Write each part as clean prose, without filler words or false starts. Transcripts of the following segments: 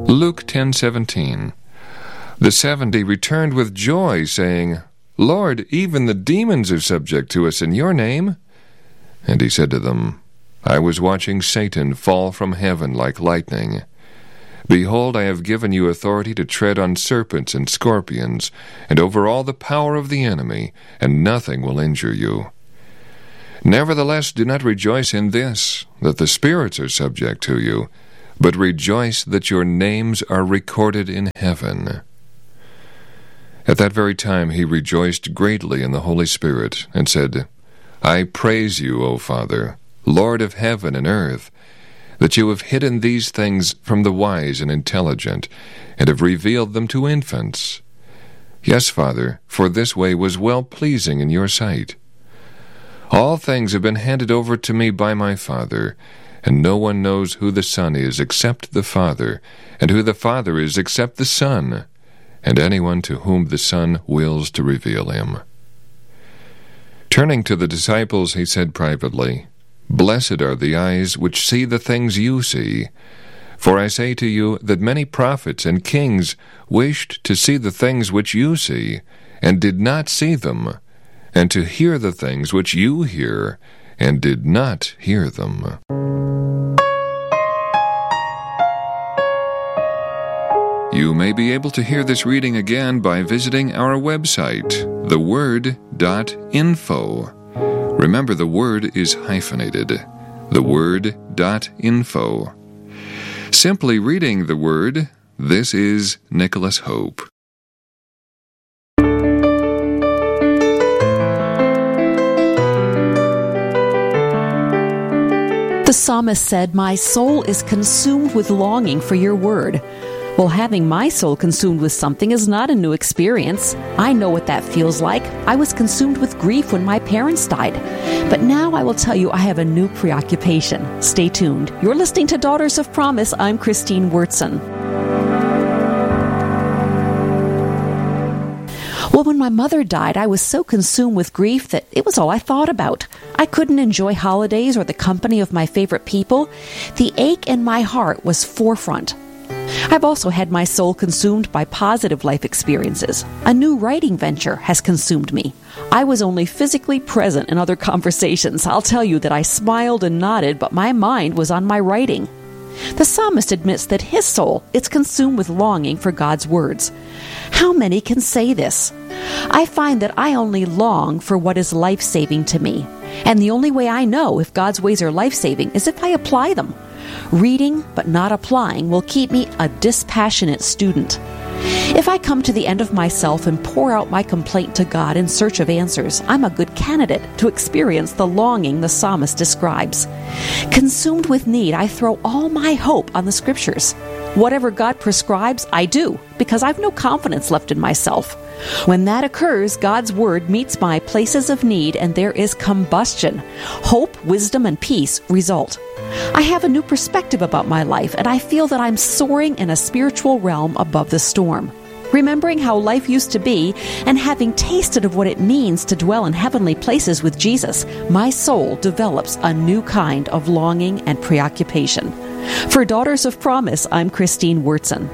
Luke 10:17. The 70 returned with joy, saying, Lord, even the demons are subject to us in your name. And he said to them, I was watching Satan fall from heaven like lightning. Behold, I have given you authority to tread on serpents and scorpions, and over all the power of the enemy, and nothing will injure you. Nevertheless, do not rejoice in this, that the spirits are subject to you, but rejoice that your names are recorded in heaven. At that very time he rejoiced greatly in the Holy Spirit, and said, I praise you, O Father, Lord of heaven and earth, that you have hidden these things from the wise and intelligent, and have revealed them to infants. Yes, Father, for this way was well-pleasing in your sight. All things have been handed over to me by my Father, and no one knows who the Son is except the Father, and who the Father is except the Son, and anyone to whom the Son wills to reveal him. Turning to the disciples, he said privately, Blessed are the eyes which see the things you see. For I say to you that many prophets and kings wished to see the things which you see, and did not see them, and to hear the things which you hear, and did not hear them. You may be able to hear this reading again by visiting our website, theword.info. Remember, the word is hyphenated, theword.info. Simply reading the Word, this is Nicholas Hope. The psalmist said, My soul is consumed with longing for your word. Well, having my soul consumed with something is not a new experience. I know what that feels like. I was consumed with grief when my parents died. But now I will tell you I have a new preoccupation. Stay tuned. You're listening to Daughters of Promise. I'm Christine Wurtson. Well, when my mother died, I was so consumed with grief that it was all I thought about. I couldn't enjoy holidays or the company of my favorite people. The ache in my heart was forefront. I've also had my soul consumed by positive life experiences. A new writing venture has consumed me. I was only physically present in other conversations. I'll tell you that I smiled and nodded, but my mind was on my writing. The psalmist admits that his soul is consumed with longing for God's words. How many can say this? I find that I only long for what is life-saving to me. And the only way I know if God's ways are life-saving is if I apply them. Reading but not applying will keep me a dispassionate student. If I come to the end of myself and pour out my complaint to God in search of answers, I'm a good candidate to experience the longing the psalmist describes. Consumed with need, I throw all my hope on the Scriptures. Whatever God prescribes, I do, because I've no confidence left in myself. When that occurs, God's Word meets my places of need and there is combustion. Hope, wisdom, and peace result. I have a new perspective about my life, and I feel that I'm soaring in a spiritual realm above the storm. Remembering how life used to be, and having tasted of what it means to dwell in heavenly places with Jesus, my soul develops a new kind of longing and preoccupation. For Daughters of Promise, I'm Christine Wurtson.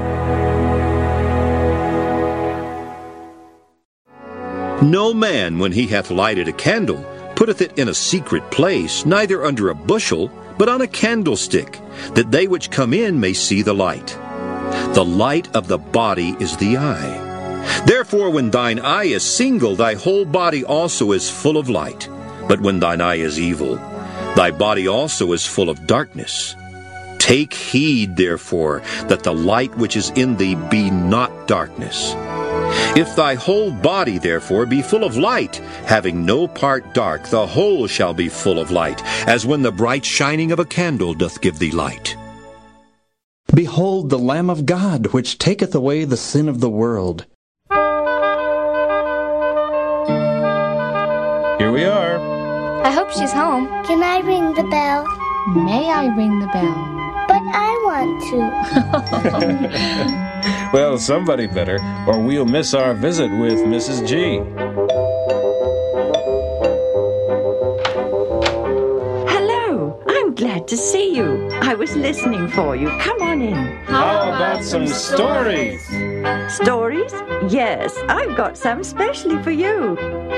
No man, when he hath lighted a candle, putteth it in a secret place, neither under a bushel, but on a candlestick, that they which come in may see the light. The light of the body is the eye. Therefore, when thine eye is single, thy whole body also is full of light. But when thine eye is evil, thy body also is full of darkness. Take heed, therefore, that the light which is in thee be not darkness. If thy whole body, therefore, be full of light, having no part dark, the whole shall be full of light, as when the bright shining of a candle doth give thee light. Behold the Lamb of God, which taketh away the sin of the world. Here we are. I hope she's home. Can I ring the bell? May I ring the bell? But I want to. Well, somebody better, or we'll miss our visit with Mrs. G. Hello, I'm glad to see you. I was just listening for you. Come on in. How about some stories? Stories? Yes, I've got some specially for you.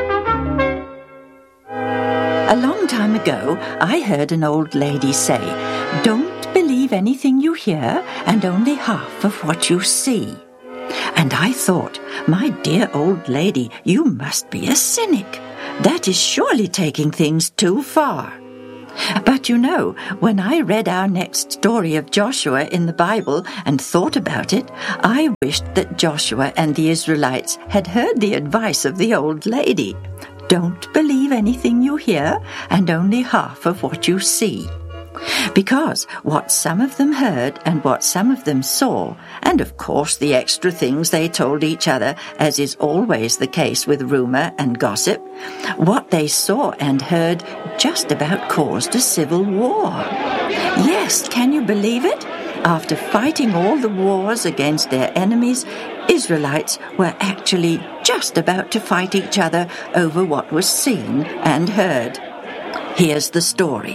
A long time ago, I heard an old lady say, "Don't believe anything you hear and only half of what you see." And I thought, my dear old lady, you must be a cynic. That is surely taking things too far. But you know, when I read our next story of Joshua in the Bible and thought about it, I wished that Joshua and the Israelites had heard the advice of the old lady. Don't believe anything you hear and only half of what you see. Because what some of them heard and what some of them saw, and of course the extra things they told each other, as is always the case with rumour and gossip, what they saw and heard just about caused a civil war. Yes, can you believe it? After fighting all the wars against their enemies, Israelites were actually just about to fight each other over what was seen and heard. Here's the story.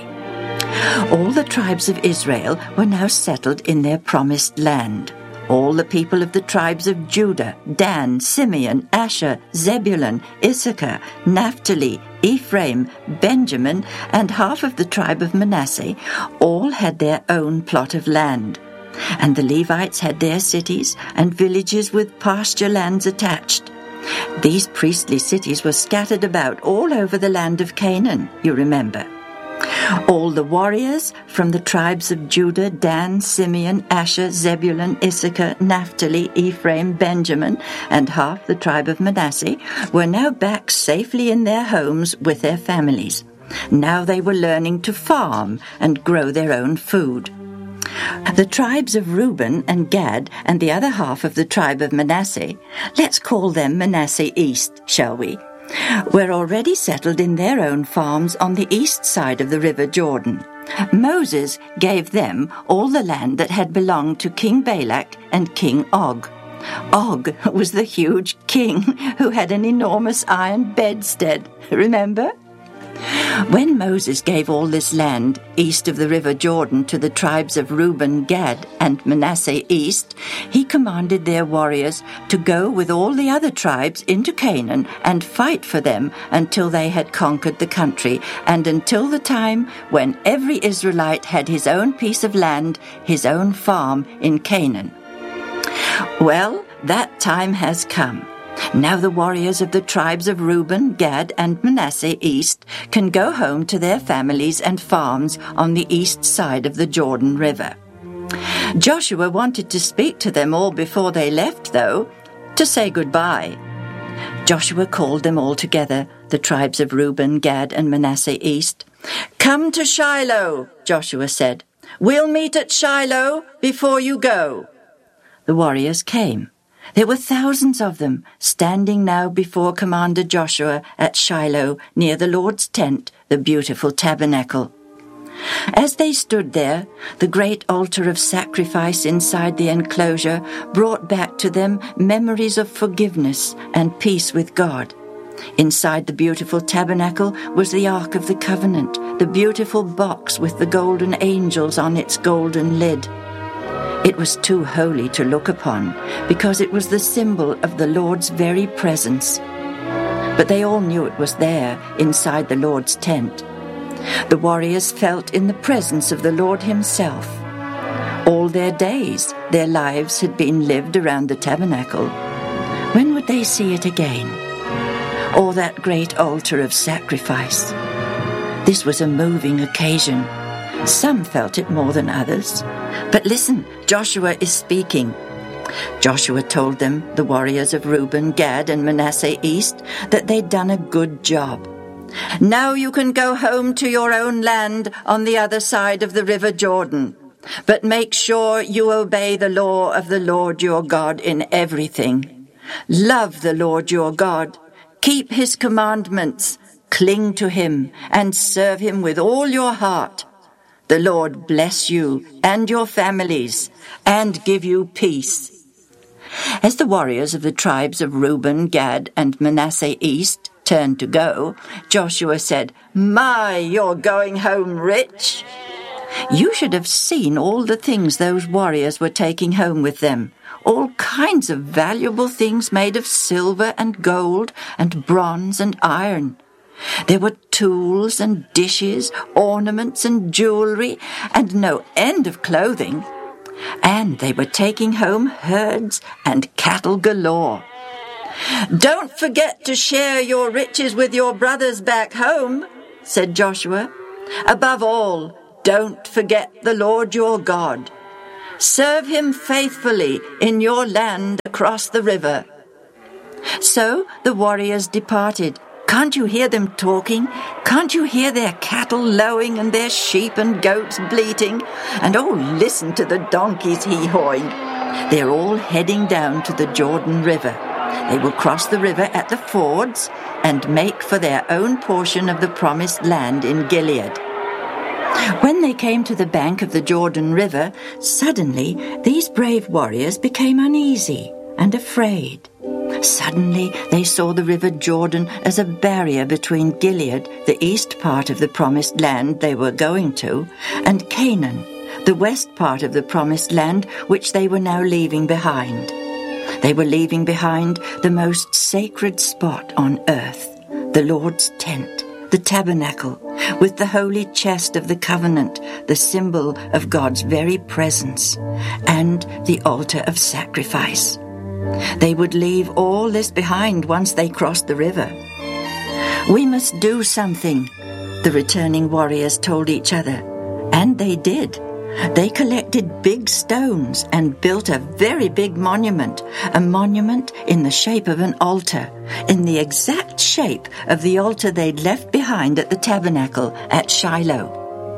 All the tribes of Israel were now settled in their promised land. All the people of the tribes of Judah, Dan, Simeon, Asher, Zebulun, Issachar, Naphtali, Ephraim, Benjamin, and half of the tribe of Manasseh all had their own plot of land. And the Levites had their cities and villages with pasture lands attached. These priestly cities were scattered about all over the land of Canaan, you remember. All the warriors from the tribes of Judah, Dan, Simeon, Asher, Zebulun, Issachar, Naphtali, Ephraim, Benjamin, and half the tribe of Manasseh were now back safely in their homes with their families. Now they were learning to farm and grow their own food. The tribes of Reuben and Gad and the other half of the tribe of Manasseh, let's call them Manasseh East, shall we, were already settled in their own farms on the east side of the river Jordan. Moses gave them all the land that had belonged to King Balak and King Og. Og was the huge king who had an enormous iron bedstead, remember? When Moses gave all this land east of the river Jordan to the tribes of Reuben, Gad, and Manasseh east, he commanded their warriors to go with all the other tribes into Canaan and fight for them until they had conquered the country, and until the time when every Israelite had his own piece of land, his own farm in Canaan. Well, that time has come. Now the warriors of the tribes of Reuben, Gad, and Manasseh east can go home to their families and farms on the east side of the Jordan River. Joshua wanted to speak to them all before they left, though, to say goodbye. Joshua called them all together, the tribes of Reuben, Gad, and Manasseh east. "Come to Shiloh," Joshua said. "We'll meet at Shiloh before you go." The warriors came. There were thousands of them, standing now before Commander Joshua at Shiloh, near the Lord's tent, the beautiful tabernacle. As they stood there, the great altar of sacrifice inside the enclosure brought back to them memories of forgiveness and peace with God. Inside the beautiful tabernacle was the Ark of the Covenant, the beautiful box with the golden angels on its golden lid. It was too holy to look upon, because it was the symbol of the Lord's very presence. But they all knew it was there, inside the Lord's tent. The warriors felt in the presence of the Lord himself. All their days, their lives had been lived around the tabernacle. When would they see it again? Or that great altar of sacrifice? This was a moving occasion. Some felt it more than others. But listen, Joshua is speaking. Joshua told them, the warriors of Reuben, Gad, and Manasseh east, that they'd done a good job. "Now you can go home to your own land on the other side of the river Jordan. But make sure you obey the law of the Lord your God in everything. Love the Lord your God. Keep his commandments. Cling to him and serve him with all your heart. The Lord bless you and your families and give you peace." As the warriors of the tribes of Reuben, Gad, and Manasseh east turned to go, Joshua said, "My, you're going home rich." You should have seen all the things those warriors were taking home with them. All kinds of valuable things made of silver and gold and bronze and iron. There were tools and dishes, ornaments and jewelry, and no end of clothing. And they were taking home herds and cattle galore. "Don't forget to share your riches with your brothers back home," said Joshua. "Above all, don't forget the Lord your God. Serve him faithfully in your land across the river." So the warriors departed. Can't you hear them talking? Can't you hear their cattle lowing and their sheep and goats bleating? And oh, listen to the donkeys hee-hawing. They're all heading down to the Jordan River. They will cross the river at the fords and make for their own portion of the promised land in Gilead. When they came to the bank of the Jordan River, suddenly these brave warriors became uneasy and afraid. Suddenly they saw the river Jordan as a barrier between Gilead, the east part of the promised land they were going to, and Canaan, the west part of the promised land which they were now leaving behind. They were leaving behind the most sacred spot on earth, the Lord's tent, the tabernacle, with the holy chest of the covenant, the symbol of God's very presence, and the altar of sacrifice. They would leave all this behind once they crossed the river. "We must do something," the returning warriors told each other. And they did. They collected big stones and built a very big monument, a monument in the shape of an altar, in the exact shape of the altar they'd left behind at the tabernacle at Shiloh.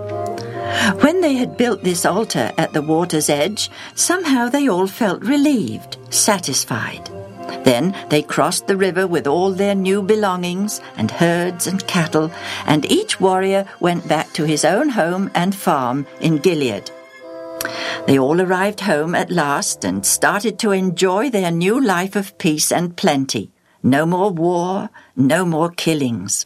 When they had built this altar at the water's edge, somehow they all felt relieved, satisfied. Then they crossed the river with all their new belongings and herds and cattle, and each warrior went back to his own home and farm in Gilead. They all arrived home at last and started to enjoy their new life of peace and plenty. No more war, no more killings.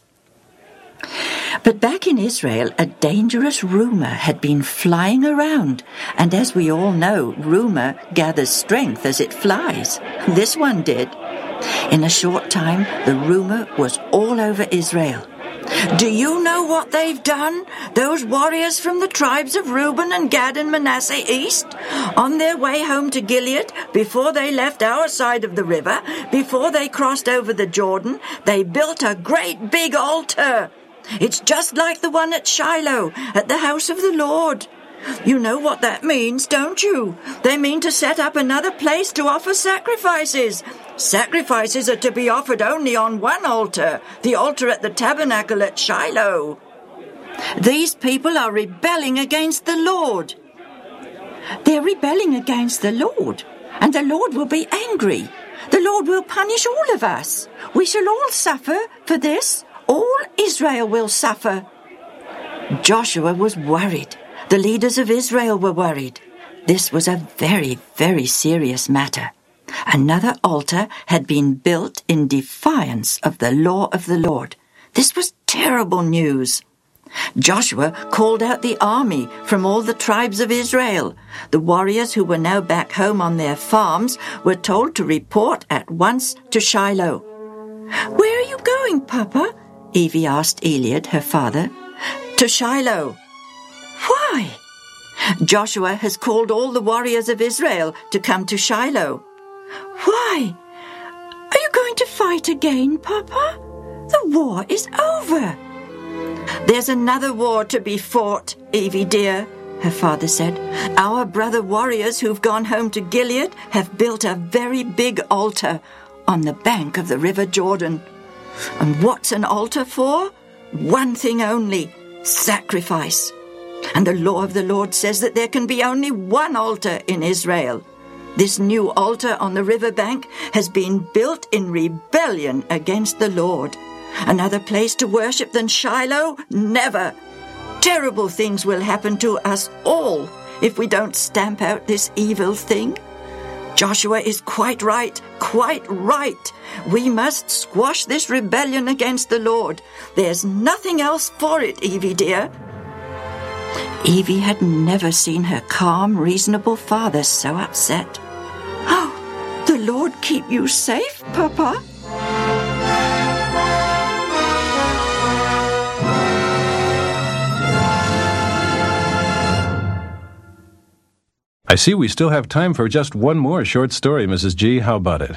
But back in Israel, a dangerous rumor had been flying around, and as we all know, rumor gathers strength as it flies. This one did. In a short time, the rumor was all over Israel. "Do you know what they've done? Those warriors from the tribes of Reuben and Gad and Manasseh east? On their way home to Gilead, before they left our side of the river, before they crossed over the Jordan, they built a great big altar. It's just like the one at Shiloh, at the house of the Lord. You know what that means, don't you? They mean to set up another place to offer sacrifices. Sacrifices are to be offered only on one altar, the altar at the tabernacle at Shiloh. These people are rebelling against the Lord." They're rebelling against the Lord, and the Lord will be angry. The Lord will punish all of us. We shall all suffer for this. All Israel will suffer. Joshua was worried. The leaders of Israel were worried. This was a very, very serious matter. Another altar had been built in defiance of the law of the Lord. This was terrible news. Joshua called out the army from all the tribes of Israel. The warriors who were now back home on their farms were told to report at once to Shiloh. "Where are you going, Papa?" Evie asked Eliad, her father. "To Shiloh." "Why?" "Joshua has called all the warriors of Israel to come to Shiloh." "Why? Are you going to fight again, Papa? The war is over." "There's another war to be fought, Evie dear," her father said. "Our brother warriors who've gone home to Gilead have built a very big altar on the bank of the river Jordan. And what's an altar for? One thing only, sacrifice. And the law of the Lord says that there can be only one altar in Israel. This new altar on the riverbank has been built in rebellion against the Lord. Another place to worship than Shiloh? Never. Terrible things will happen to us all if we don't stamp out this evil thing. Joshua is quite right, quite right. We must squash this rebellion against the Lord. There's nothing else for it, Evie dear." Evie had never seen her calm, reasonable father so upset. "Oh, the Lord keep you safe, Papa." I see we still have time for just one more short story, Mrs. G. How about it?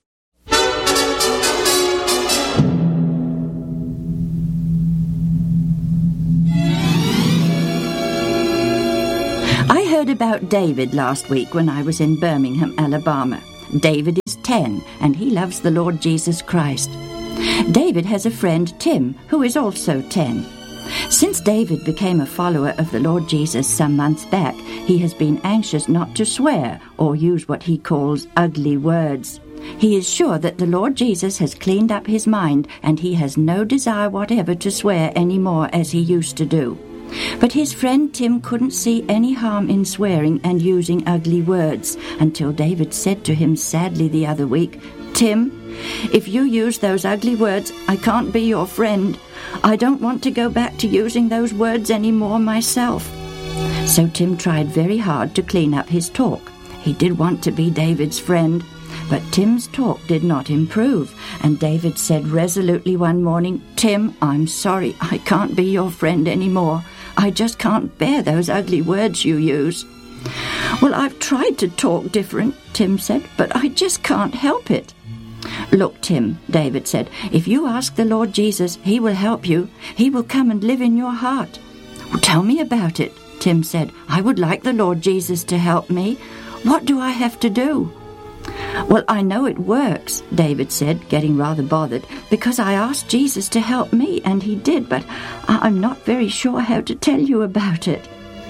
I heard about David last week when I was in Birmingham, Alabama. David is 10, and he loves the Lord Jesus Christ. David has a friend, Tim, who is also 10. Since David became a follower of the Lord Jesus some months back, he has been anxious not to swear or use what he calls ugly words. He is sure that the Lord Jesus has cleaned up his mind, and he has no desire whatever to swear any more as he used to do. But his friend Tim couldn't see any harm in swearing and using ugly words until David said to him sadly the other week, "Tim, if you use those ugly words, I can't be your friend. I don't want to go back to using those words anymore myself." So Tim tried very hard to clean up his talk. He did want to be David's friend, but Tim's talk did not improve, and David said resolutely one morning, "Tim, I'm sorry, I can't be your friend anymore. I just can't bear those ugly words you use." "Well, I've tried to talk different," Tim said, "but I just can't help it." "Look, Tim," David said, "if you ask the Lord Jesus, he will help you. He will come and live in your heart." "Well, tell me about it," Tim said. "I would like the Lord Jesus to help me. What do I have to do?" "Well, I know it works," David said, getting rather bothered, "because I asked Jesus to help me, and he did, but I'm not very sure how to tell you about it."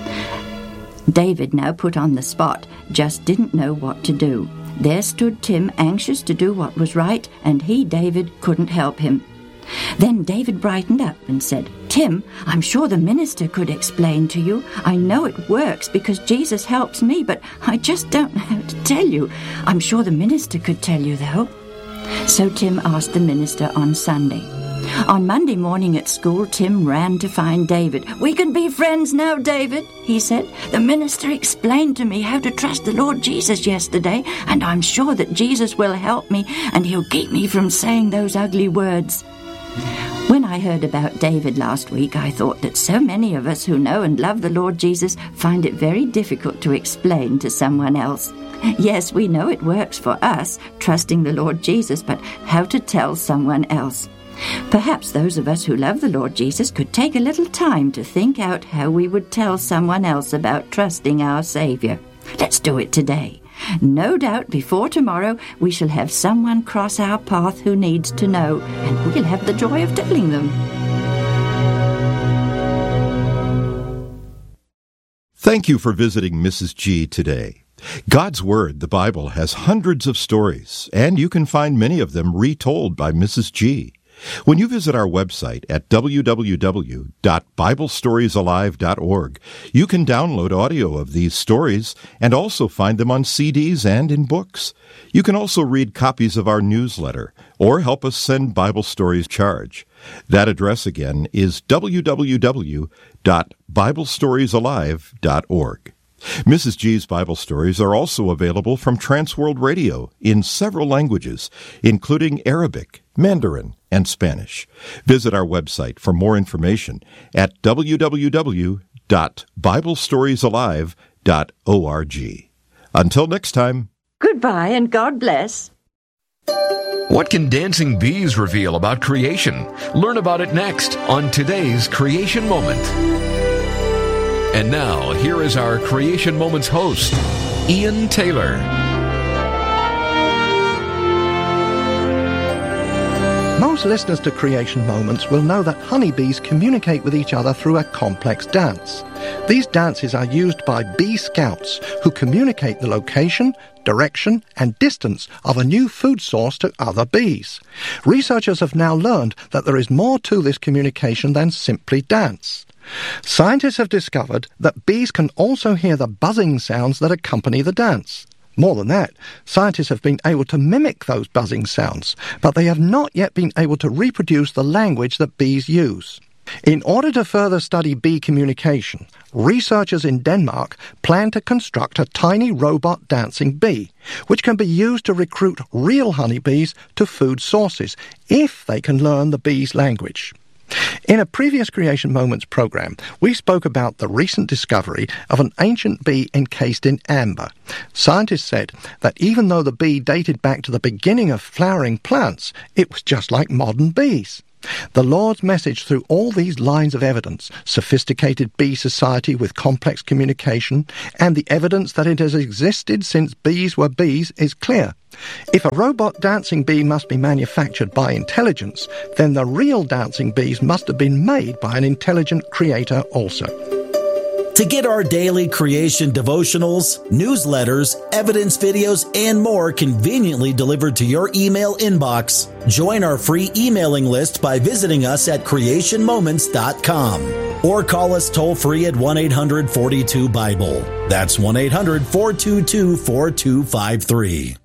David, now put on the spot, just didn't know what to do. There stood Tim, anxious to do what was right, and he, David, couldn't help him. Then David brightened up and said, "Tim, I'm sure the minister could explain to you. I know it works because Jesus helps me, but I just don't know how to tell you. I'm sure the minister could tell you, though." So Tim asked the minister on Sunday. On Monday morning at school, Tim ran to find David. "We can be friends now, David," he said. "The minister explained to me how to trust the Lord Jesus yesterday, and I'm sure that Jesus will help me, and he'll keep me from saying those ugly words." When I heard about David last week, I thought that so many of us who know and love the Lord Jesus find it very difficult to explain to someone else. Yes, we know it works for us, trusting the Lord Jesus, but how to tell someone else? Perhaps those of us who love the Lord Jesus could take a little time to think out how we would tell someone else about trusting our Savior. Let's do it today. No doubt before tomorrow we shall have someone cross our path who needs to know, and we'll have the joy of telling them. Thank you for visiting Mrs. G today. God's Word, the Bible, has hundreds of stories, and you can find many of them retold by Mrs. G. When you visit our website at www.biblestoriesalive.org, you can download audio of these stories and also find them on CDs and in books. You can also read copies of our newsletter or help us send Bible stories charge. That address again is www.biblestoriesalive.org. Mrs. G's Bible stories are also available from Transworld Radio in several languages, including Arabic, Mandarin, and Spanish. Visit our website for more information at www.biblestoriesalive.org. Until next time. Goodbye and God bless. What can dancing bees reveal about creation? Learn about it next on today's Creation Moment. And now, here is our Creation Moments host, Ian Taylor. Most listeners to Creation Moments will know that honeybees communicate with each other through a complex dance. These dances are used by bee scouts who communicate the location, direction, and distance of a new food source to other bees. Researchers have now learned that there is more to this communication than simply dance. Scientists have discovered that bees can also hear the buzzing sounds that accompany the dance. More than that, scientists have been able to mimic those buzzing sounds, but they have not yet been able to reproduce the language that bees use. In order to further study bee communication, researchers in Denmark plan to construct a tiny robot dancing bee, which can be used to recruit real honeybees to food sources, if they can learn the bee's language. In a previous Creation Moments program, we spoke about the recent discovery of an ancient bee encased in amber. Scientists said that even though the bee dated back to the beginning of flowering plants, it was just like modern bees. The Lord's message through all these lines of evidence, sophisticated bee society with complex communication, and the evidence that it has existed since bees were bees, is clear. If a robot dancing bee must be manufactured by intelligence, then the real dancing bees must have been made by an intelligent creator also. To get our daily creation devotionals, newsletters, evidence videos, and more conveniently delivered to your email inbox, join our free emailing list by visiting us at creationmoments.com or call us toll-free at 1-800-42-BIBLE. That's 1-800-422-4253.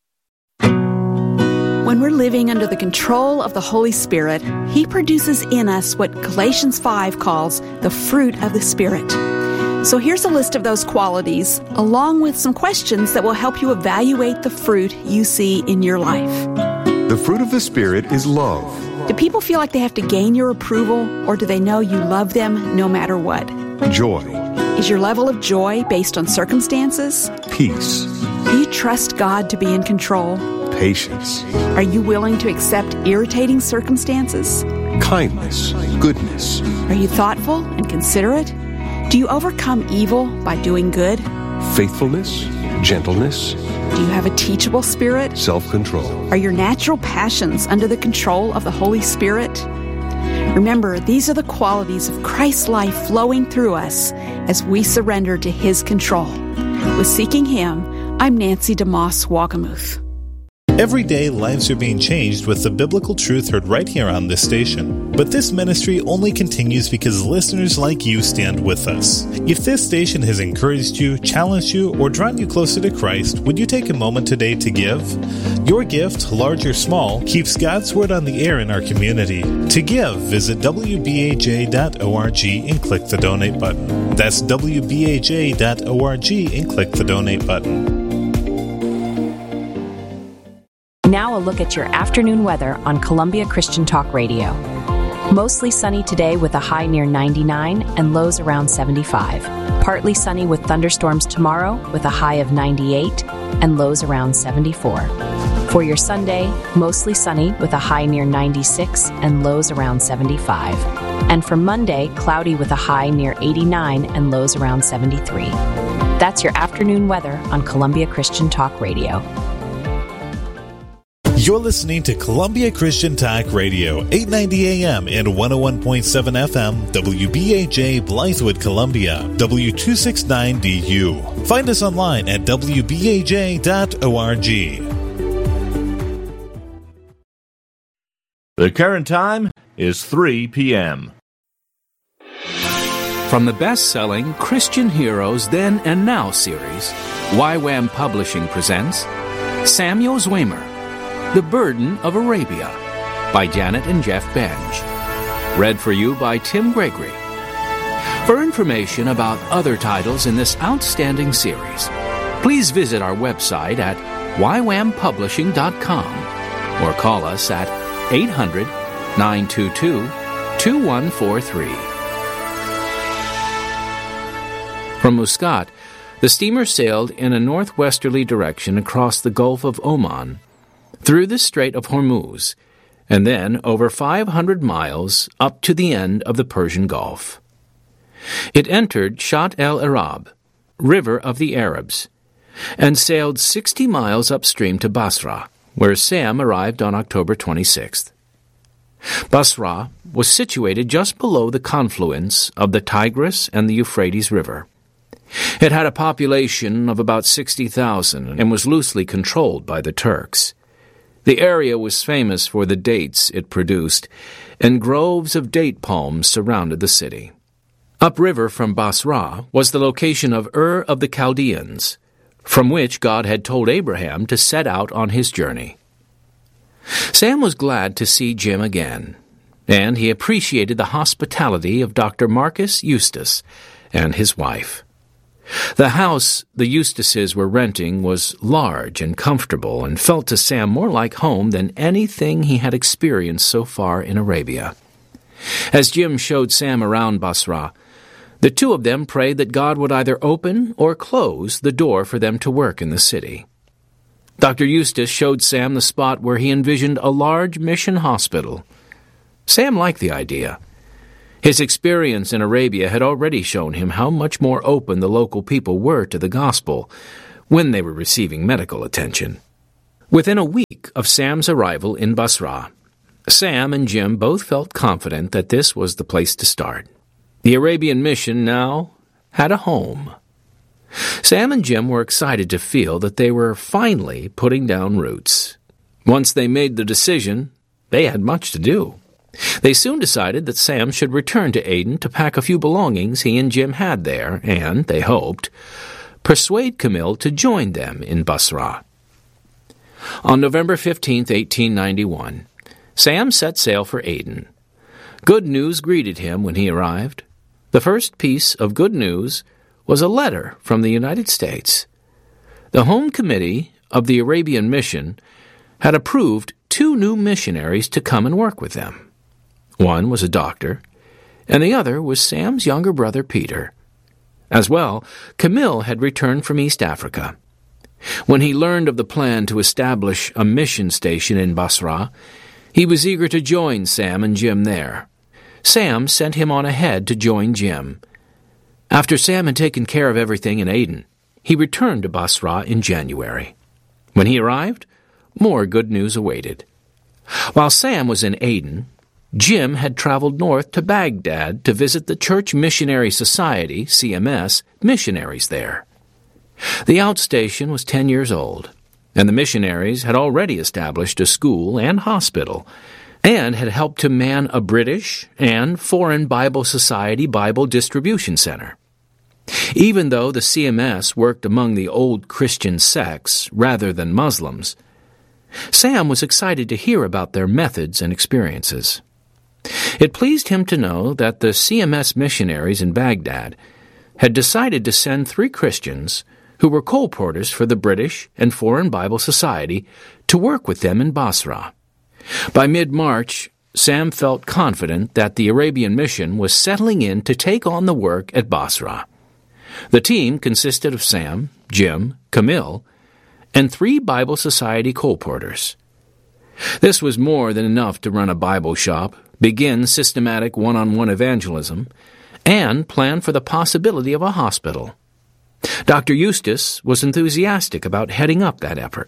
When we're living under the control of the Holy Spirit, He produces in us what Galatians 5 calls the fruit of the Spirit. So here's a list of those qualities, along with some questions that will help you evaluate the fruit you see in your life. The fruit of the Spirit is love. Do people feel like they have to gain your approval, or do they know you love them no matter what? Joy. Is your level of joy based on circumstances? Peace. Do you trust God to be in control? Patience. Are you willing to accept irritating circumstances? Kindness. Goodness. Are you thoughtful and considerate? Do you overcome evil by doing good? Faithfulness. Gentleness. Do you have a teachable spirit? Self-control. Are your natural passions under the control of the Holy Spirit? Remember, these are the qualities of Christ's life flowing through us as we surrender to His control. With Seeking Him, I'm Nancy DeMoss Wagamuth. Every day, lives are being changed with the biblical truth heard right here on this station. But this ministry only continues because listeners like you stand with us. If this station has encouraged you, challenged you, or drawn you closer to Christ, would you take a moment today to give? Your gift, large or small, keeps God's Word on the air in our community. To give, visit wbaj.org and click the donate button. That's wbaj.org and click the donate button. Now a look at your afternoon weather on Columbia Christian Talk Radio. Mostly sunny today with a high near 99 and lows around 75. Partly sunny with thunderstorms tomorrow with a high of 98 and lows around 74. For your Sunday, mostly sunny with a high near 96 and lows around 75. And for Monday, cloudy with a high near 89 and lows around 73. That's your afternoon weather on Columbia Christian Talk Radio. You're listening to Columbia Christian Talk Radio, 890 AM and 101.7 FM, WBAJ Blythewood, Columbia, W269DU. Find us online at wbaj.org. The current time is 3 p.m. From the best-selling Christian Heroes Then and Now series, YWAM Publishing presents Samuel Zwemer, The Burden of Arabia, by Janet and Jeff Benge. Read for you by Tim Gregory. For information about other titles in this outstanding series, please visit our website at ywampublishing.com or call us at 800-922-2143. From Muscat, the steamer sailed in a northwesterly direction across the Gulf of Oman, through the Strait of Hormuz, and then over 500 miles up to the end of the Persian Gulf. It entered Shat el-Arab, River of the Arabs, and sailed 60 miles upstream to Basra, where Sam arrived on October 26th. Basra was situated just below the confluence of the Tigris and the Euphrates River. It had a population of about 60,000 and was loosely controlled by the Turks. The area was famous for the dates it produced, and groves of date palms surrounded the city. Upriver from Basra was the location of Ur of the Chaldeans, from which God had told Abraham to set out on his journey. Sam was glad to see Jim again, and he appreciated the hospitality of Dr. Marcus Eustace and his wife. The house the Eustaces were renting was large and comfortable and felt to Sam more like home than anything he had experienced so far in Arabia. As Jim showed Sam around Basra, the two of them prayed that God would either open or close the door for them to work in the city. Dr. Eustace showed Sam the spot where he envisioned a large mission hospital. Sam liked the idea. His experience in Arabia had already shown him how much more open the local people were to the gospel when they were receiving medical attention. Within a week of Sam's arrival in Basra, Sam and Jim both felt confident that this was the place to start. The Arabian mission now had a home. Sam and Jim were excited to feel that they were finally putting down roots. Once they made the decision, they had much to do. They soon decided that Sam should return to Aden to pack a few belongings he and Jim had there and, they hoped, persuade Camille to join them in Basra. On November 15, 1891, Sam set sail for Aden. Good news greeted him when he arrived. The first piece of good news was a letter from the United States. The Home Committee of the Arabian Mission had approved 2 new missionaries to come and work with them. One was a doctor, and the other was Sam's younger brother Peter. As well, Camille had returned from East Africa. When he learned of the plan to establish a mission station in Basra, he was eager to join Sam and Jim there. Sam sent him on ahead to join Jim. After Sam had taken care of everything in Aden, he returned to Basra in January. When he arrived, more good news awaited. While Sam was in Aden, Jim had traveled north to Baghdad to visit the Church Missionary Society, CMS, missionaries there. The outstation was 10 years old, and the missionaries had already established a school and hospital, and had helped to man a British and Foreign Bible Society Bible Distribution Center. Even though the CMS worked among the old Christian sects rather than Muslims, Sam was excited to hear about their methods and experiences. It pleased him to know that the CMS missionaries in Baghdad had decided to send 3 Christians who were colporteurs for the British and Foreign Bible Society to work with them in Basra. By mid-March, Sam felt confident that the Arabian mission was settling in to take on the work at Basra. The team consisted of Sam, Jim, Camille, and 3 Bible Society colporteurs. This was more than enough to run a Bible shop, begin systematic one-on-one evangelism, and plan for the possibility of a hospital. Dr. Eustace was enthusiastic about heading up that effort.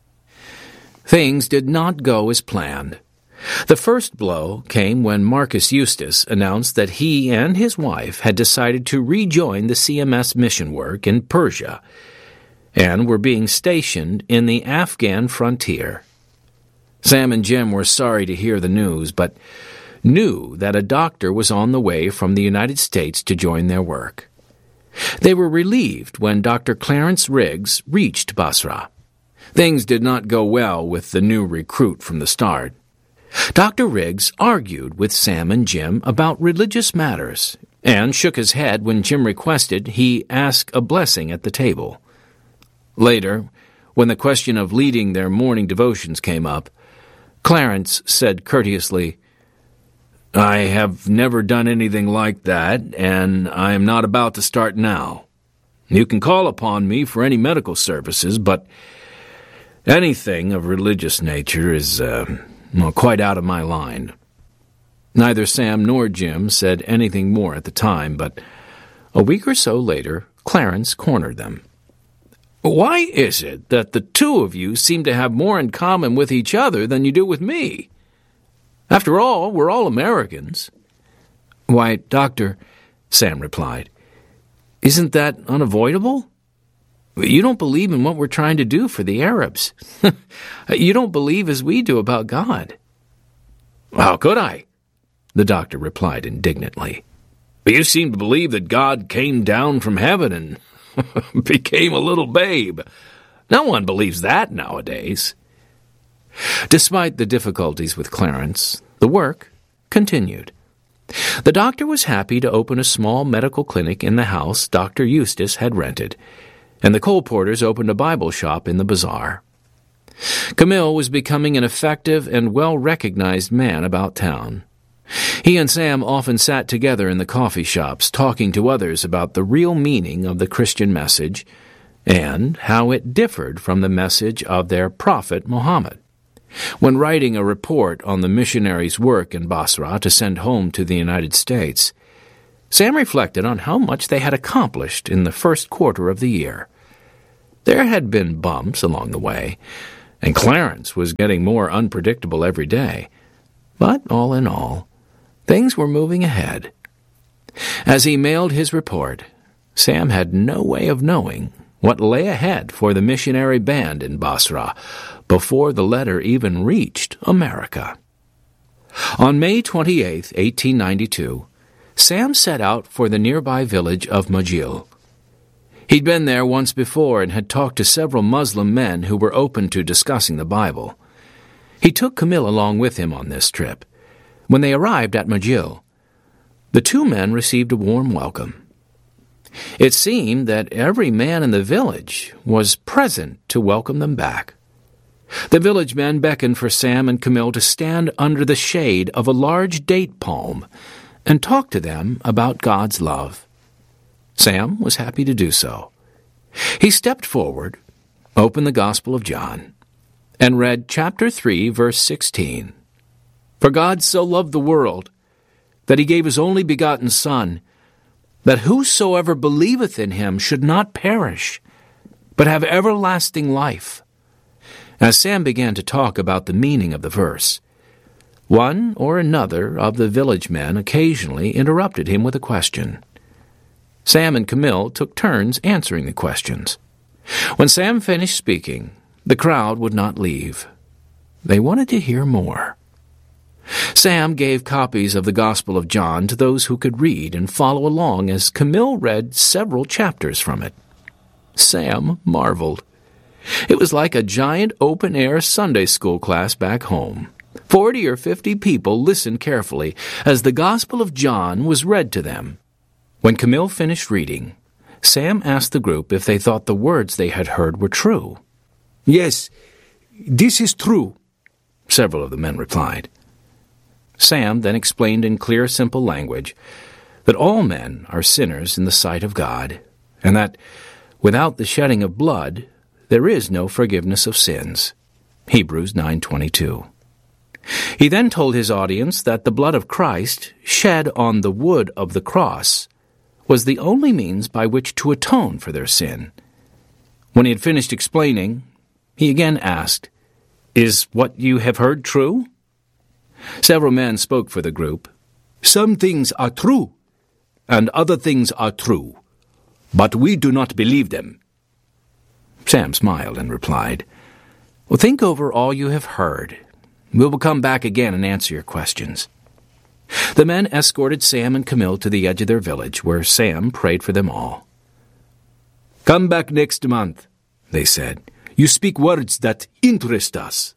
Things did not go as planned. The first blow came when Marcus Eustace announced that he and his wife had decided to rejoin the CMS mission work in Persia and were being stationed in the Afghan frontier. Sam and Jim were sorry to hear the news, but knew that a doctor was on the way from the United States to join their work. They were relieved when Dr. Clarence Riggs reached Basra. Things did not go well with the new recruit from the start. Dr. Riggs argued with Sam and Jim about religious matters and shook his head when Jim requested he ask a blessing at the table. Later, when the question of leading their morning devotions came up, Clarence said courteously, "I have never done anything like that, and I am not about to start now. You can call upon me for any medical services, but anything of religious nature is quite out of my line." Neither Sam nor Jim said anything more at the time, but a week or so later, Clarence cornered them. "Why is it that the 2 of you seem to have more in common with each other than you do with me? After all, we're all Americans." "Why, Doctor," Sam replied, "isn't that unavoidable? You don't believe in what we're trying to do for the Arabs. You don't believe as we do about God." "How could I?" the doctor replied indignantly. "You seem to believe that God came down from heaven and became a little babe. No one believes that nowadays." Despite the difficulties with Clarence, the work continued. The doctor was happy to open a small medical clinic in the house Dr. Eustace had rented, and the coal porters opened a Bible shop in the bazaar. Camille was becoming an effective and well-recognized man about town. He and Sam often sat together in the coffee shops, talking to others about the real meaning of the Christian message and how it differed from the message of their prophet Muhammad. When writing a report on the missionaries' work in Basra to send home to the United States, Sam reflected on how much they had accomplished in the first quarter of the year. There had been bumps along the way, and Clarence was getting more unpredictable every day. But all in all, things were moving ahead. As he mailed his report, Sam had no way of knowing what lay ahead for the missionary band in Basra before the letter even reached America. On May 28, 1892, Sam set out for the nearby village of Majil. He'd been there once before and had talked to several Muslim men who were open to discussing the Bible. He took Camille along with him on this trip. When they arrived at Majil, the two men received a warm welcome. It seemed that every man in the village was present to welcome them back. The village men beckoned for Sam and Camille to stand under the shade of a large date palm and talk to them about God's love. Sam was happy to do so. He stepped forward, opened the Gospel of John, and read chapter 3, verse 16. For God so loved the world, that he gave his only begotten Son, that whosoever believeth in him should not perish, but have everlasting life. As Sam began to talk about the meaning of the verse, one or another of the village men occasionally interrupted him with a question. Sam and Camille took turns answering the questions. When Sam finished speaking, the crowd would not leave. They wanted to hear more. Sam gave copies of the Gospel of John to those who could read and follow along as Camille read several chapters from it. Sam marveled. It was like a giant open-air Sunday school class back home. 40 or 50 people listened carefully as the Gospel of John was read to them. When Camille finished reading, Sam asked the group if they thought the words they had heard were true. Yes, this is true, several of the men replied. Sam then explained in clear, simple language that all men are sinners in the sight of God, and that without the shedding of blood, there is no forgiveness of sins. Hebrews 9:22. He then told his audience that the blood of Christ, shed on the wood of the cross, was the only means by which to atone for their sin. When he had finished explaining, he again asked, "Is what you have heard true?" Several men spoke for the group. Some things are true, and other things are true, but we do not believe them. Sam smiled and replied, "Well, think over all you have heard. We will come back again and answer your questions." The men escorted Sam and Camille to the edge of their village, where Sam prayed for them all. "Come back next month," they said. "You speak words that interest us."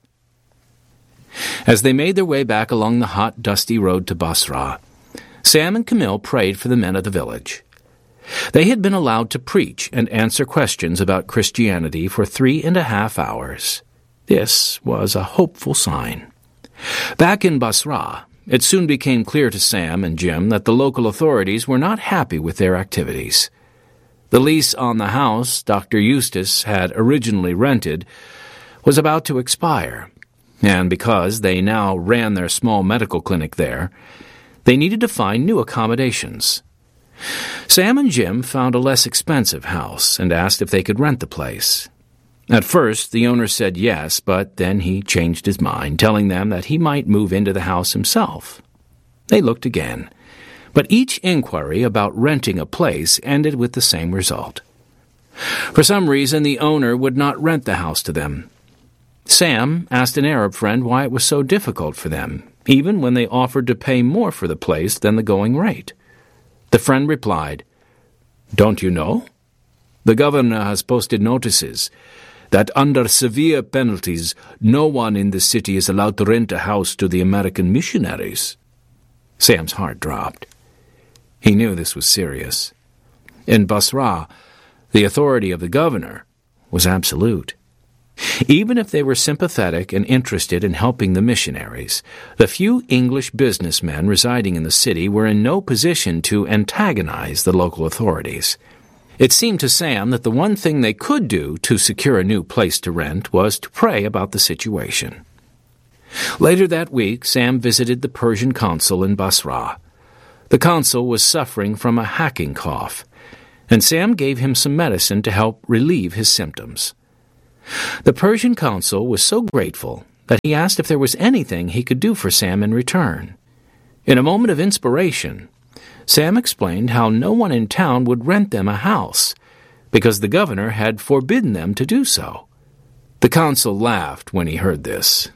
As they made their way back along the hot, dusty road to Basra, Sam and Camille prayed for the men of the village. They had been allowed to preach and answer questions about Christianity for 3.5 hours. This was a hopeful sign. Back in Basra, it soon became clear to Sam and Jim that the local authorities were not happy with their activities. The lease on the house Dr. Eustace had originally rented was about to expire, and because they now ran their small medical clinic there, they needed to find new accommodations. Sam and Jim found a less expensive house and asked if they could rent the place. At first, the owner said yes, but then he changed his mind, telling them that he might move into the house himself. They looked again, but each inquiry about renting a place ended with the same result. For some reason, the owner would not rent the house to them. Sam asked an Arab friend why it was so difficult for them, even when they offered to pay more for the place than the going rate. The friend replied, "Don't you know? The governor has posted notices that under severe penalties no one in the city is allowed to rent a house to the American missionaries." Sam's heart dropped. He knew this was serious. In Basra, the authority of the governor was absolute. Even if they were sympathetic and interested in helping the missionaries, the few English businessmen residing in the city were in no position to antagonize the local authorities. It seemed to Sam that the one thing they could do to secure a new place to rent was to pray about the situation. Later that week, Sam visited the Persian consul in Basra. The consul was suffering from a hacking cough, and Sam gave him some medicine to help relieve his symptoms. The Persian consul was so grateful that he asked if there was anything he could do for Sam in return. In a moment of inspiration, Sam explained how no one in town would rent them a house, because the governor had forbidden them to do so. The consul laughed when he heard this.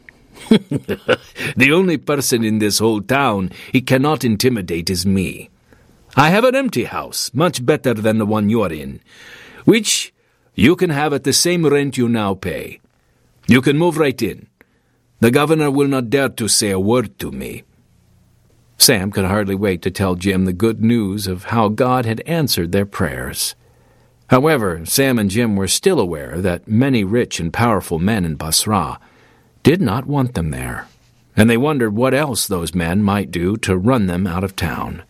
"The only person in this whole town he cannot intimidate is me. I have an empty house, much better than the one you're in, which you can have at the same rent you now pay. You can move right in. The governor will not dare to say a word to me." Sam could hardly wait to tell Jim the good news of how God had answered their prayers. However, Sam and Jim were still aware that many rich and powerful men in Basra did not want them there, and they wondered what else those men might do to run them out of town.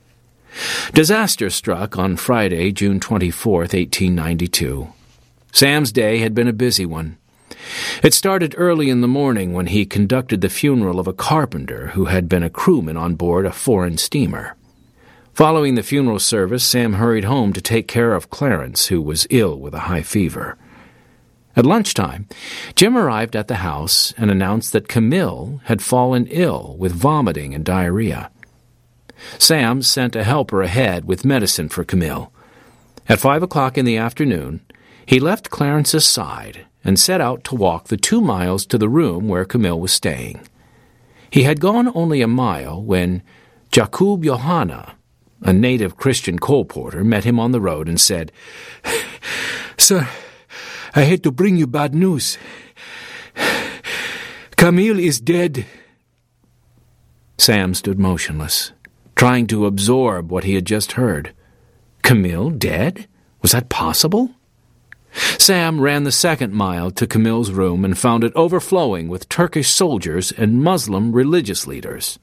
Disaster struck on Friday, June 24th, 1892. Sam's day had been a busy one. It started early in the morning when he conducted the funeral of a carpenter who had been a crewman on board a foreign steamer. Following the funeral service, Sam hurried home to take care of Clarence, who was ill with a high fever. At lunchtime, Jim arrived at the house and announced that Camille had fallen ill with vomiting and diarrhea. Sam sent a helper ahead with medicine for Camille. At 5 o'clock in the afternoon, he left Clarence's side and set out to walk the 2 miles to the room where Camille was staying. He had gone only a mile when Jakub Johanna, a native Christian coal porter, met him on the road and said, "Sir, I hate to bring you bad news. Camille is dead." Sam stood motionless, trying to absorb what he had just heard. Camille dead? Was that possible? Sam ran the 2nd mile to Camille's room and found it overflowing with Turkish soldiers and Muslim religious leaders.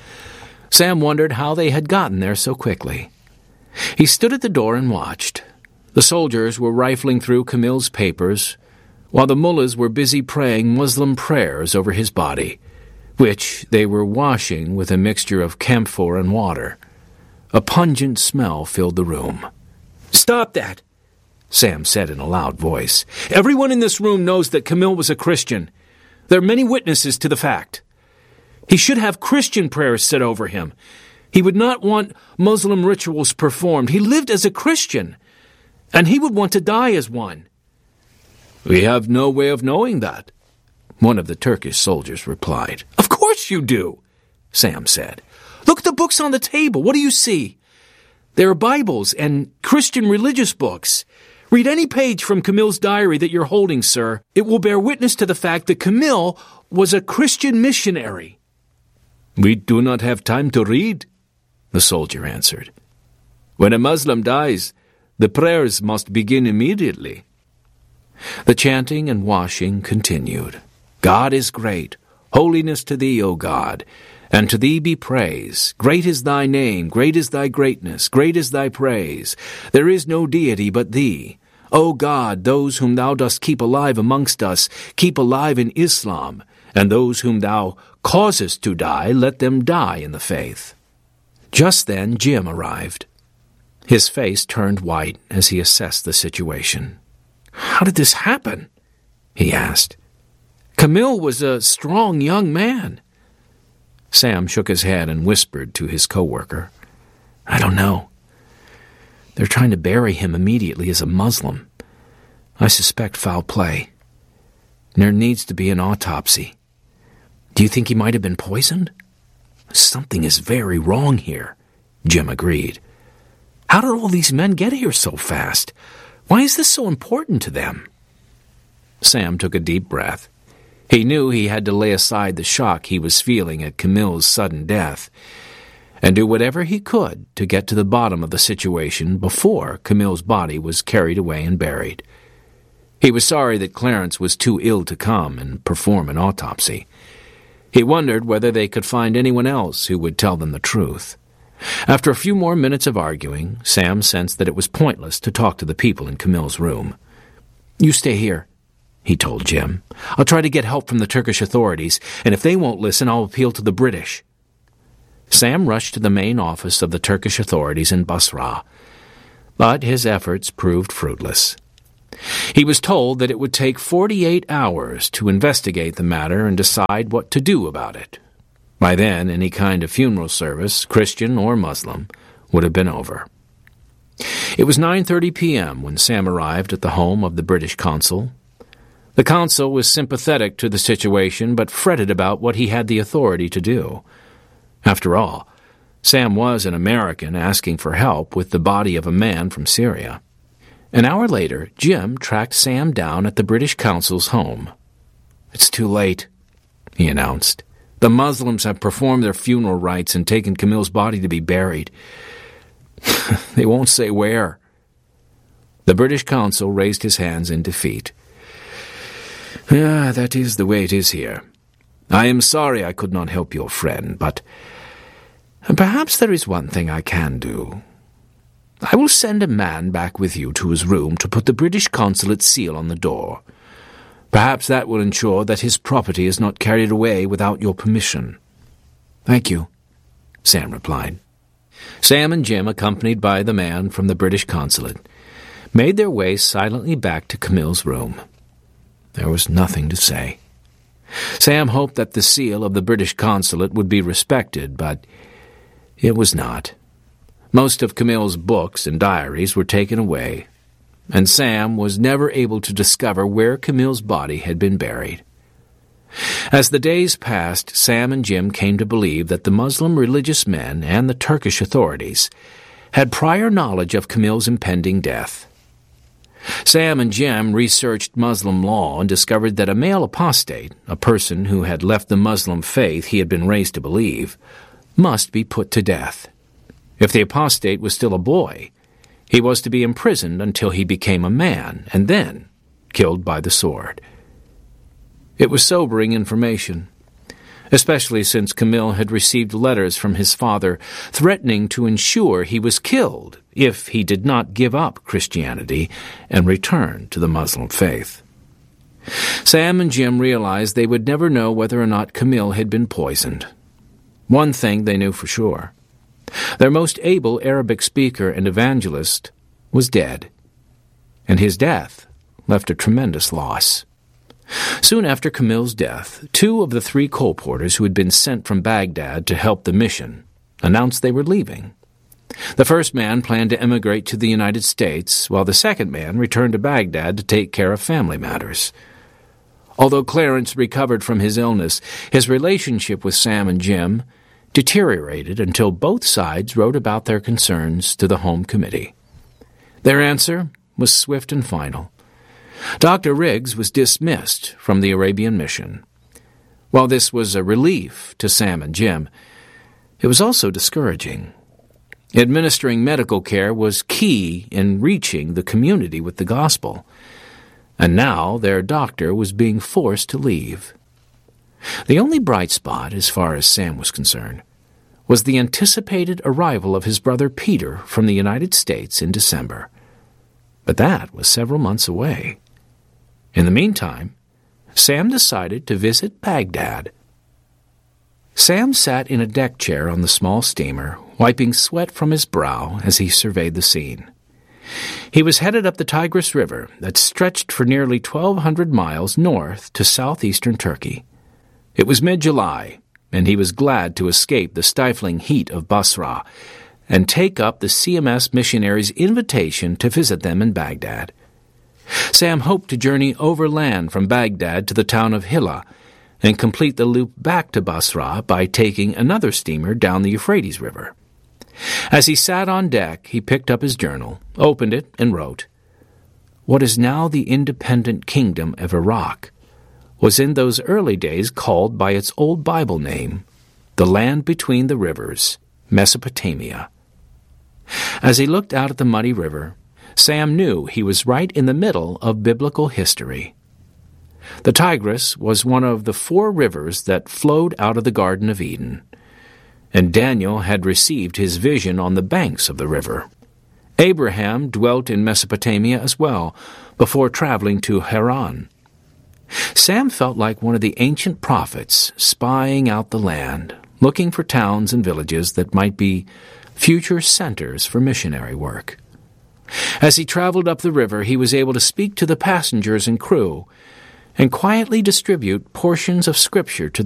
Sam wondered how they had gotten there so quickly. He stood at the door and watched. The soldiers were rifling through Camille's papers, while the mullahs were busy praying Muslim prayers over his body, which they were washing with a mixture of camphor and water. A pungent smell filled the room. "Stop that!" Sam said in a loud voice. "Everyone in this room knows that Camille was a Christian. There are many witnesses to the fact. He should have Christian prayers said over him. He would not want Muslim rituals performed. He lived as a Christian, and he would want to die as one." "We have no way of knowing that," one of the Turkish soldiers replied. "Of course you do," Sam said. "Look at the books on the table. What do you see? There are Bibles and Christian religious books. Read any page from Camille's diary that you're holding, sir. It will bear witness to the fact that Camille was a Christian missionary." "We do not have time to read," the soldier answered. "When a Muslim dies, the prayers must begin immediately." The chanting and washing continued. "God is great. Holiness to thee, O God, and to thee be praise. Great is thy name, great is thy greatness, great is thy praise. There is no deity but thee. O God, those whom thou dost keep alive amongst us, keep alive in Islam, and those whom thou causest to die, let them die in the faith." Just then Jim arrived. His face turned white as he assessed the situation. "How did this happen?" he asked. "Camille was a strong young man." Sam shook his head and whispered to his co-worker, "I don't know. They're trying to bury him immediately as a Muslim. I suspect foul play. There needs to be an autopsy. Do you think he might have been poisoned?" "Something is very wrong here," Jim agreed. "How did all these men get here so fast? Why is this so important to them?" Sam took a deep breath. He knew he had to lay aside the shock he was feeling at Camille's sudden death. and do whatever he could to get to the bottom of the situation before Camille's body was carried away and buried. He was sorry that Clarence was too ill to come and perform an autopsy. He wondered whether they could find anyone else who would tell them the truth. After a few more minutes of arguing, Sam sensed that it was pointless to talk to the people in Camille's room. "You stay here," he told Jim. "I'll try to get help from the Turkish authorities, and if they won't listen, I'll appeal to the British." Sam rushed to the main office of the Turkish authorities in Basra, but his efforts proved fruitless. He was told that it would take 48 hours to investigate the matter and decide what to do about it. By then, any kind of funeral service, Christian or Muslim, would have been over. It was 9:30 p.m. when Sam arrived at the home of the British consul. The consul was sympathetic to the situation, but fretted about what he had the authority to do. After all, Sam was an American asking for help with the body of a man from Syria. An hour later, Jim tracked Sam down at the British consul's home. "It's too late," he announced. "The Muslims have performed their funeral rites and taken Camille's body to be buried. They won't say where." The British consul raised his hands in defeat. "That is the way it is here. I am sorry I could not help your friend, but perhaps there is one thing I can do. I will send a man back with you to his room to put the British consulate seal on the door. Perhaps that will ensure that his property is not carried away without your permission." "Thank you," Sam replied. Sam and Jim, accompanied by the man from the British consulate, made their way silently back to Camille's room. There was nothing to say. Sam hoped that the seal of the British consulate would be respected, but it was not. Most of Camille's books and diaries were taken away, and Sam was never able to discover where Camille's body had been buried. As the days passed, Sam and Jim came to believe that the Muslim religious men and the Turkish authorities had prior knowledge of Camille's impending death. Sam and Jim researched Muslim law and discovered that a male apostate, a person who had left the Muslim faith he had been raised to believe, must be put to death. If the apostate was still a boy, he was to be imprisoned until he became a man, and then killed by the sword. It was sobering information, especially since Camille had received letters from his father threatening to ensure he was killed if he did not give up Christianity and return to the Muslim faith. Sam and Jim realized they would never know whether or not Camille had been poisoned. One thing they knew for sure: their most able Arabic speaker and evangelist was dead, and his death left a tremendous loss. Soon after Camille's death, 2 of the 3 colporteurs who had been sent from Baghdad to help the mission announced they were leaving. The first man planned to emigrate to the United States, while the second man returned to Baghdad to take care of family matters. Although Clarence recovered from his illness, his relationship with Sam and Jim deteriorated until both sides wrote about their concerns to the Home Committee. Their answer was swift and final. Dr. Riggs was dismissed from the Arabian mission. While this was a relief to Sam and Jim, it was also discouraging. Administering medical care was key in reaching the community with the gospel, and now their doctor was being forced to leave. The only bright spot, as far as Sam was concerned, was the anticipated arrival of his brother Peter from the United States in December. But that was several months away. In the meantime, Sam decided to visit Baghdad. Sam sat in a deck chair on the small steamer, wiping sweat from his brow as he surveyed the scene. He was headed up the Tigris River that stretched for nearly 1,200 miles north to southeastern Turkey. It was mid-July, and he was glad to escape the stifling heat of Basra and take up the CMS missionaries' invitation to visit them in Baghdad. Sam hoped to journey overland from Baghdad to the town of Hilla and complete the loop back to Basra by taking another steamer down the Euphrates River. As he sat on deck, he picked up his journal, opened it, and wrote, "What is now the independent kingdom of Iraq was in those early days called by its old Bible name, the land between the rivers, Mesopotamia. As he looked out at the muddy river, Sam knew he was right in the middle of biblical history. The Tigris was one of the 4 rivers that flowed out of the Garden of Eden, and Daniel had received his vision on the banks of the river. Abraham dwelt in Mesopotamia as well, before traveling to Haran. Sam felt like one of the ancient prophets spying out the land, looking for towns and villages that might be future centers for missionary work. As he traveled up the river, he was able to speak to the passengers and crew and quietly distribute portions of Scripture to